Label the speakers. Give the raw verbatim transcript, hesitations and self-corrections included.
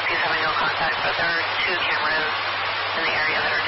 Speaker 1: He's having no contact, but there are two cameras in the area that are